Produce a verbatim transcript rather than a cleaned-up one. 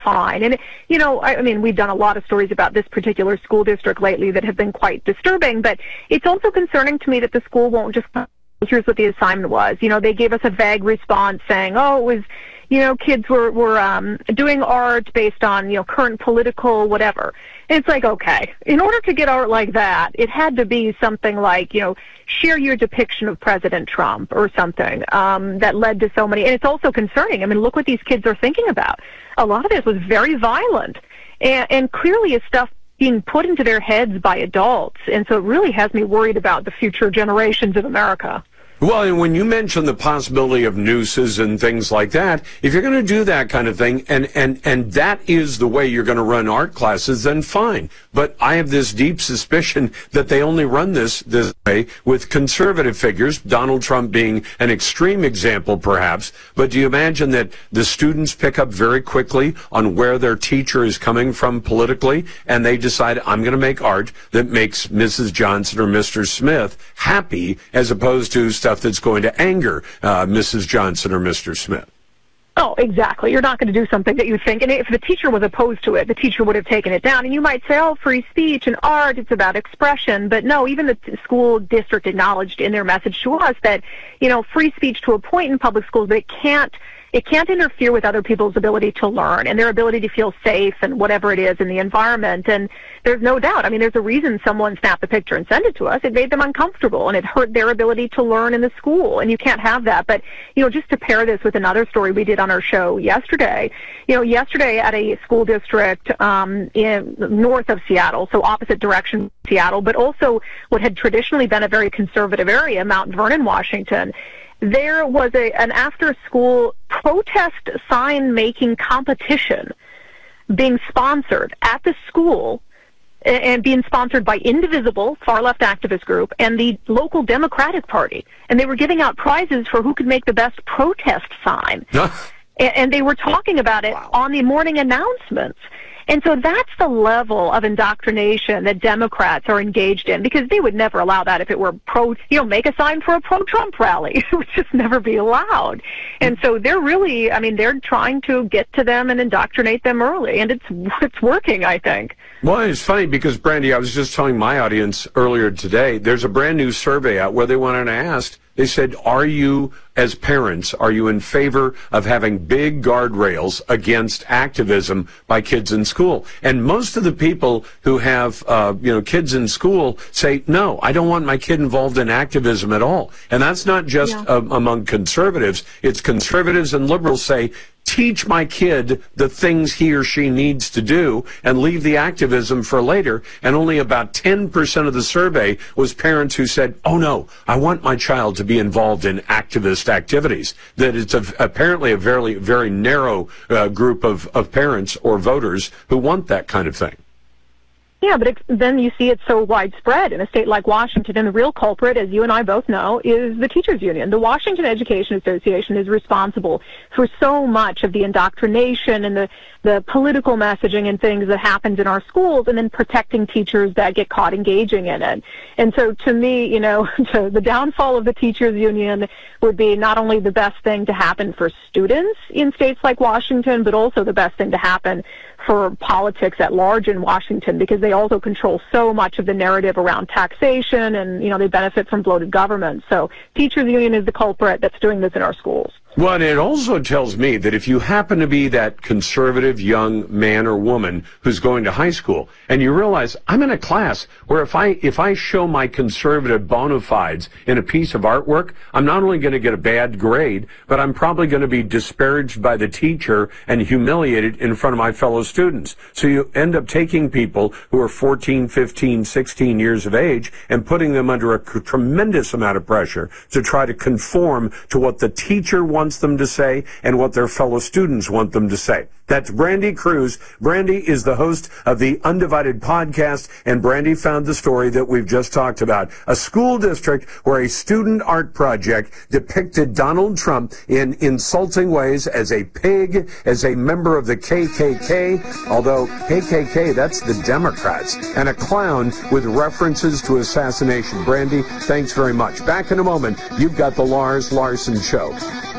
fine. And, you know, I, I mean, we've done a lot of stories about this particular school district lately that have been quite disturbing, but it's also concerning to me that the school won't just, here's what the assignment was. You know, they gave us a vague response saying, oh, it was, you know, kids were, were um, doing art based on, you know, current political whatever. And it's like, okay, in order to get art like that, it had to be something like, you know, share your depiction of President Trump or something um, that led to so many. And it's also concerning. I mean, look what these kids are thinking about. A lot of this was very violent and, and clearly is stuff being put into their heads by adults. And so it really has me worried about the future generations of America. Well, and when you mention the possibility of nooses and things like that, if you're going to do that kind of thing, and, and, and that is the way you're going to run art classes, then fine. But I have this deep suspicion that they only run this this way with conservative figures, Donald Trump being an extreme example, perhaps. But do you imagine that the students pick up very quickly on where their teacher is coming from politically, and they decide, I'm going to make art that makes Missus Johnson or Mister Smith happy, as opposed to stuff that's going to anger uh, Missus Johnson or Mister Smith? Oh, exactly. You're not going to do something that you think, and if the teacher was opposed to it, the teacher would have taken it down. And you might say, oh, free speech and art, it's about expression. But no, even the school district acknowledged in their message to us that, you know, free speech to a point in public schools, but it can't It can't interfere with other people's ability to learn and their ability to feel safe and whatever it is in the environment. And there's no doubt. I mean, there's a reason someone snapped the picture and sent it to us. It made them uncomfortable, and it hurt their ability to learn in the school, and you can't have that. But, you know, just to pair this with another story we did on our show yesterday, you know, yesterday at a school district um, in north of Seattle, so opposite direction of Seattle, but also what had traditionally been a very conservative area, Mount Vernon, Washington, there was a, an after-school protest sign-making competition being sponsored at the school and being sponsored by Indivisible, far-left activist group, and the local Democratic Party. And they were giving out prizes for who could make the best protest sign. And they were talking about it wow. on the morning announcements. And so that's the level of indoctrination that Democrats are engaged in, because they would never allow that if it were pro, you know, make a sign for a pro-Trump rally. It would just never be allowed. And so they're really, I mean, they're trying to get to them and indoctrinate them early, and it's it's working, I think. Well, it's funny because, Brandy, I was just telling my audience earlier today, there's a brand new survey out where they went and asked, they said, are you, as parents, are you in favor of having big guardrails against activism by kids in school? And most of the people who have, uh, you know, kids in school say, no, I don't want my kid involved in activism at all. And that's not just yeah. uh, among conservatives. It's conservatives and liberals say, teach my kid the things he or she needs to do and leave the activism for later. And only about ten percent of the survey was parents who said, oh, no, I want my child to be involved in activist activities. That it's a, apparently a very, very narrow uh, group of, of parents or voters who want that kind of thing. Yeah, but it, then you see it so widespread in a state like Washington, and the real culprit, as you and I both know, is the teachers union. The Washington Education Association is responsible for so much of the indoctrination and the, the political messaging and things that happens in our schools, and then protecting teachers that get caught engaging in it. And so to me, you know, to the downfall of the teachers union would be not only the best thing to happen for students in states like Washington, but also the best thing to happen for politics at large in Washington, because they also control so much of the narrative around taxation, and, you know, they benefit from bloated government. So teachers union is the culprit that's doing this in our schools. Well, and it also tells me that if you happen to be that conservative young man or woman who's going to high school, and you realize I'm in a class where if I if I show my conservative bona fides in a piece of artwork, I'm not only going to get a bad grade, but I'm probably going to be disparaged by the teacher and humiliated in front of my fellow students. So you end up taking people who are fourteen, fifteen, sixteen years of age and putting them under a tremendous amount of pressure to try to conform to what the teacher wants wants them to say and what their fellow students want them to say. That's Brandy Cruz. Brandy is the host of the Undivided podcast, and Brandy found the story that we've just talked about. A school district where a student art project depicted Donald Trump in insulting ways as a pig, as a member of the K K K, although K K K, that's the Democrats, and a clown with references to assassination. Brandy, thanks very much. Back in a moment, you've got the Lars Larson Show.